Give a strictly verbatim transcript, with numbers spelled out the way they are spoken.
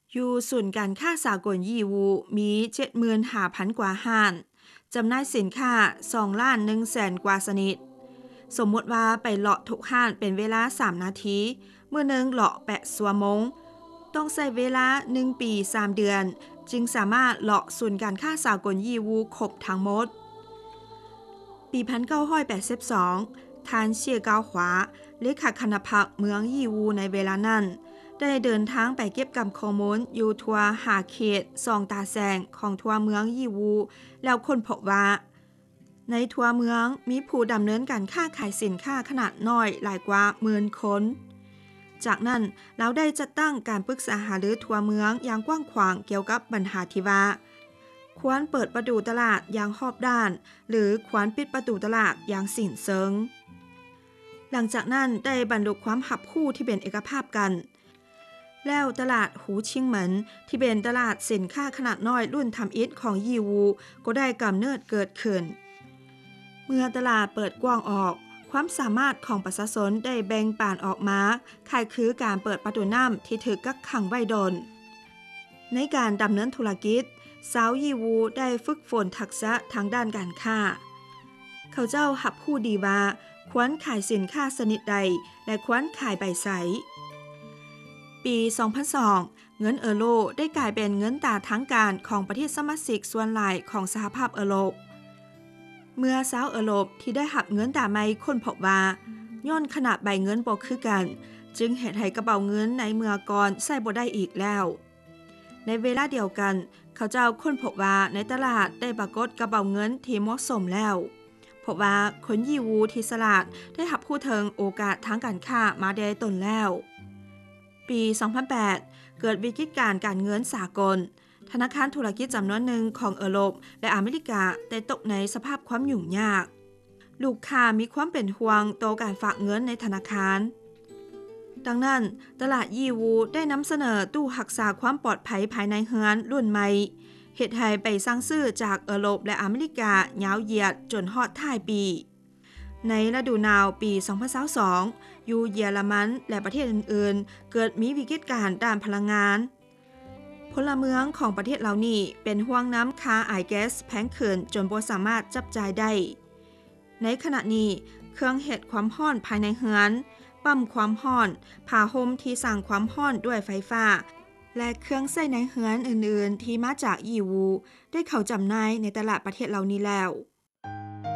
อยู่ศูนย์การค้าสากลยีวูมี เจ็ดหมื่นห้าพัน กว่าห้านจำหน่ายสินค้า สองล้านหนึ่งแสน กว่าชนิดสมมติว่าไปเลาะทุกห้านเป็นเวลา สาม นาที มื้อหนึงเลาะแปดชั่วโมงต้องใช้เวลา หนึ่ง ปี สาม เดือน จึงสามารถเลาะศูนย์การค้าสากลยีวูครบทั้งหมด ปี หนึ่งพันเก้าร้อยแปดสิบสอง ท่านเชี่ยเกาขวาเลขาคณะพรรคเมืองยีวูในเวลานั้นได้เดินทางไปเก็บกำข้อมูลอยู่ทั่วหาเขตซองตาแสงของทั่วเมืองยีวูแล้วค้นพบว่าในทั่วเมืองมีผู้ดำเนินการค้าขายสินค้าขนาดน้อยหลายกว่าหมื่นคนจากนั้นเราได้จัดตั้งการปรึกษาหารือทั่วเมืองอย่างกว้างขวางเกี่ยวกับปัญหาที่ว่าควรเปิดประตูตลาดอย่างรอบด้านหรือควรปิดประตูตลาดอย่างสิ้นเชิงหลังจากนั้นได้บรรลุความหับคู่ที่เป็นเอกภาพกันแล้วตลาดหูชิงเหมินที่เป็นตลาดสินค้าขนาดน้อยรุ่นทำอิฐของยีวูก็ได้กำเนิดเกิดขึ้นเมื่อตลาดเปิดกว้างออกความสามารถของประชาชนได้แบ่งป่านออกมาคล้ายคือการเปิดประตูน้ำที่ถือกักขังไว้ดนในการดำเนินธุรกิจสาวยีวูได้ฝึกฝนทักษะทางด้านการค้าเขาเจ้าหับผู้ดีว่าควรขายสินค้าชนิดใดและควรขายใบใสปี สองพันสอง เงินเอโรได้กลายเป็นเงินตราทางการของประเทศสมาชิกส่วนหลายของสหภาพยุโรปเมื่อชาวยุโรปที่ได้หับเงินตราใหม่ค้นพบว่าย้อนขนาดใบเงินบ่คือกันจึงเฮ็ดให้กระเป๋าเงินในเมื่อก่อนใช้บ่ได้อีกแล้วในเวลาเดียวกันเขาเจ้าค้นพบว่าในตลาดได้ปรากฏกระเป๋าเงินที่เหมาะสมแล้วพบว่าคนยีวูที่ฉลาดได้หับผู้เทิงโอกาสทางการค้ามาได้ต้นแล้วปี สองพันแปด เกิดวิกฤตการณ์การเงินสากลธนาคารธุรกิจจำนวนหนึ่งของยุโรปและอเมริกาได้ตกในสภาพความยุ่งยากลูกค้ามีความเป็นห่วงต่อการฝากเงินในธนาคารดังนั้นตลาดยีวูได้นำเสนอตู้รักษาความปลอดภัยภายในเรือนรุ่นใหม่เฮ็ดให้ไปสร้างซื้อจากยุโรปและอเมริกายาวเหยียดจนฮอดท้ายปีในฤดูหนาวปี สองพันยี่สิบสอง อยู่เยอรมันและประเทศอื่นๆเกิดมีวิกฤตการณ์ด้านพลังงานพลเมืองของประเทศเหล่านี้เป็นห่วงน้ำค่าไอแก๊สแพงขึ้นจนบ่สามารถจับจ่ายได้ในขณะนี้เครื่องเฮ็ดความร้อนภายในเรือนปั๊มความร้อนผ้าห่มที่สร้างความร้อนด้วยไฟฟ้าและเครื่องใช้ในเรือนอื่นๆที่มาจากยีวูได้เข้าจำหน่ายในตลาดประเทศเหล่านี้แล้ว